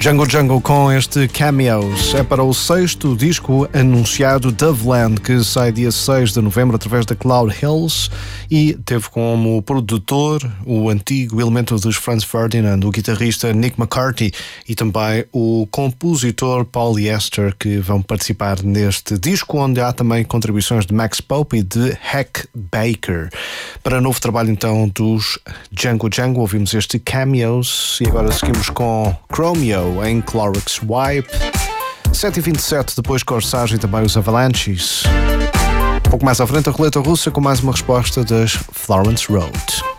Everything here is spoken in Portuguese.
Django Django com este Cameos. É para o 6º disco anunciado, Doveland, que sai dia 6 de novembro através da Cloud Hills e teve como produtor o antigo elemento dos Franz Ferdinand, o guitarrista Nick McCarthy e também o compositor Paul Yester, que vão participar neste disco, onde há também contribuições de Max Pope e de Hack Baker. Para novo trabalho então dos Django Django, ouvimos este Cameos e agora seguimos com Chromeo em Clorox Wipe. 7h27, depois Corsage e também os Avalanches. Um pouco mais à frente, a roleta russa com mais uma resposta das Florence Road.